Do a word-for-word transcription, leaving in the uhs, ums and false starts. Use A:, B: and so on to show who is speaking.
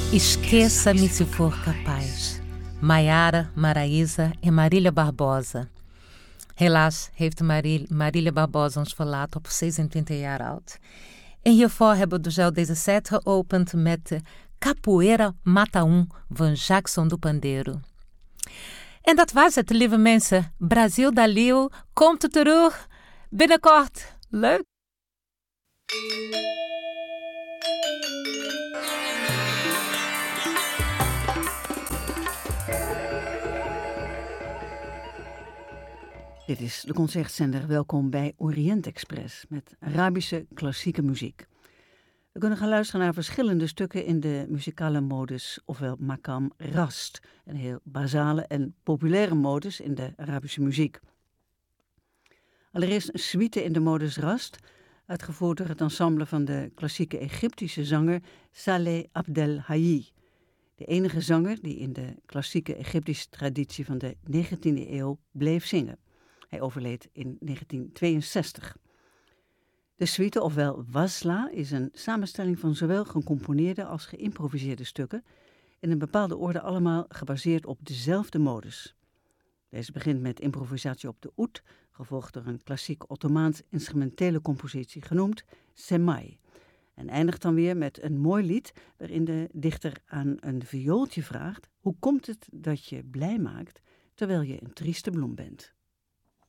A: Esqueça-me se for capaz. Maiara, Maraísa en Marília Barbosa. Helaas heeft Marie, Marília Barbosa ons verlaten op zesentwintig jaar oud. En hiervoor hebben we dus deze set geopend met Capoeira Mata Um van Jackson do Pandeiro. En dat was het, lieve mensen. Brasil da Leeuw komt terug binnenkort. Leuk!
B: Dit is de concertzender. Welkom bij Orient Express met Arabische klassieke muziek. We kunnen gaan luisteren naar verschillende stukken in de muzikale modus, ofwel maqam rast, een heel basale en populaire modus in de Arabische muziek. Allereerst een suite in de modus rast, uitgevoerd door het ensemble van de klassieke Egyptische zanger Saleh Abdel Hayy. De enige zanger die in de klassieke Egyptische traditie van de negentiende eeuw bleef zingen. Hij overleed in negentien tweeënzestig. De suite, ofwel wasla, is een samenstelling van zowel gecomponeerde als geïmproviseerde stukken, in een bepaalde orde allemaal gebaseerd op dezelfde modus. Deze begint met improvisatie op de oud, gevolgd door een klassiek Ottomaans instrumentele compositie genoemd semai. En eindigt dan weer met een mooi lied waarin de dichter aan een viooltje vraagt: hoe komt het dat je blij maakt terwijl je een trieste bloem bent?